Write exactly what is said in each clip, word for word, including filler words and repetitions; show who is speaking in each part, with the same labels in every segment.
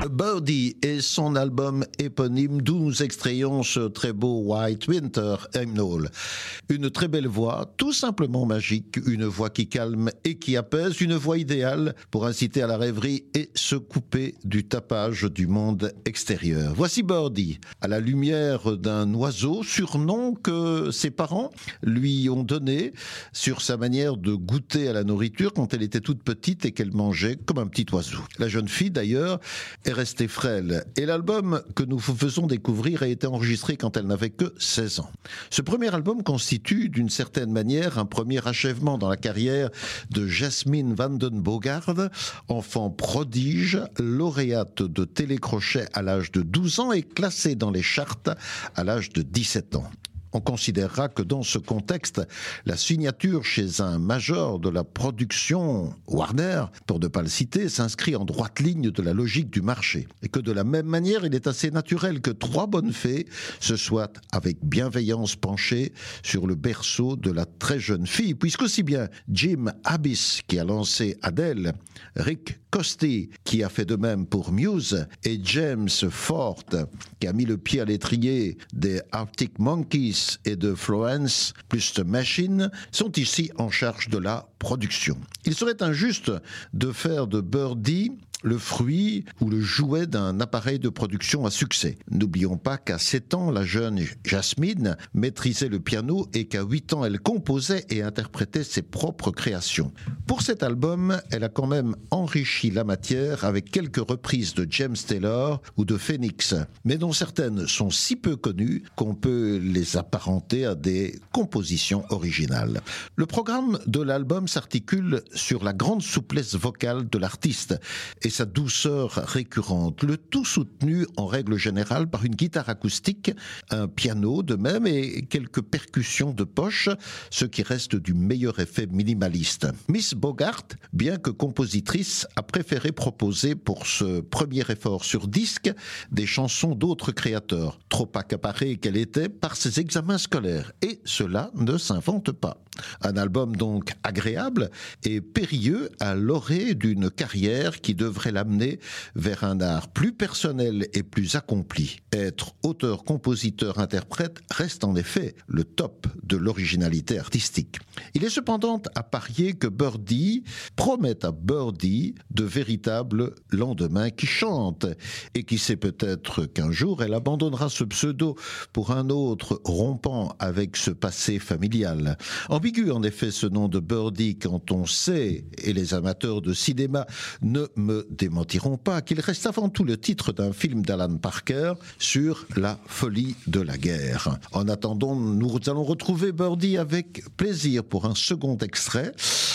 Speaker 1: Birdie et son album éponyme d'où nous extrayons ce très beau White Winter Hymnal. Une très belle voix, tout simplement magique, une voix qui calme et qui apaise, une voix idéale pour inciter à la rêverie et se couper du tapage du monde extérieur. Voici Birdie, à la lumière d'un oiseau, surnom que ses parents lui ont donné sur sa manière de goûter à la nourriture quand elle était toute petite et qu'elle mangeait comme un petit oiseau. La jeune fille d'ailleurs est restée frêle et l'album que nous vous faisons découvrir a été enregistré quand elle n'avait que seize ans. Ce premier album constitue d'une certaine manière un premier achèvement dans la carrière de Jasmine van den Boogaard, enfant prodige, lauréate de télécrochet à l'âge de douze ans et classée dans les charts à l'âge de dix-sept ans. On considérera que dans ce contexte, la signature chez un major de la production, Warner, pour ne pas le citer, s'inscrit en droite ligne de la logique du marché. Et que de la même manière, il est assez naturel que trois bonnes fées se soient avec bienveillance penchées sur le berceau de la très jeune fille, puisqu'aussi bien Jim Abyss, qui a lancé Adele, Rick Costey, qui a fait de même pour Muse, et James Ford, qui a mis le pied à l'étrier des Arctic Monkeys et de Florence plus The Machine, sont ici en charge de la production. Il serait injuste de faire de Birdie le fruit ou le jouet d'un appareil de production à succès. N'oublions pas qu'à sept ans, la jeune Jasmine maîtrisait le piano et qu'à huit ans, elle composait et interprétait ses propres créations. Pour cet album, elle a quand même enrichi la matière avec quelques reprises de James Taylor ou de Phoenix, mais dont certaines sont si peu connues qu'on peut les apparenter à des compositions originales. Le programme de l'album s'articule sur la grande souplesse vocale de l'artiste et sa douceur récurrente, le tout soutenu en règle générale par une guitare acoustique, un piano de même et quelques percussions de poche, ce qui reste du meilleur effet minimaliste. Miss Boogaard, bien que compositrice, a préféré proposer pour ce premier effort sur disque des chansons d'autres créateurs, trop accaparée qu'elle était par ses examens scolaires, et cela ne s'invente pas. Un album donc agréable et périlleux à l'orée d'une carrière qui devrait l'amener vers un art plus personnel et plus accompli. Être auteur, compositeur, interprète reste en effet le top de l'originalité artistique. Il est cependant à parier que Birdie promet à Birdie de véritables lendemains qui chantent et qui sait peut-être qu'un jour elle abandonnera ce pseudo pour un autre rompant avec ce passé familial. Ambigu en effet ce nom de Birdie quand on sait, et les amateurs de cinéma ne me démentiront pas, qu'il reste avant tout le titre d'un film d'Alan Parker sur la folie de la guerre. En attendant, nous allons retrouver Birdie avec plaisir pour un second extrait,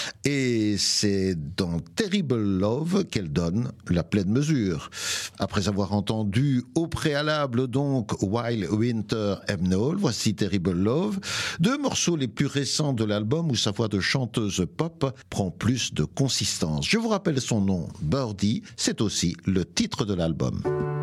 Speaker 1: et c'est dans Terrible Love qu'elle donne la pleine mesure. Après avoir entendu au préalable donc Wild Winter Hymnal, voici Terrible Love, deux morceaux les plus récents de l'album où sa voix de chanteuse pop prend plus de consistance. Je vous rappelle son nom, Birdie, c'est aussi le titre de l'album.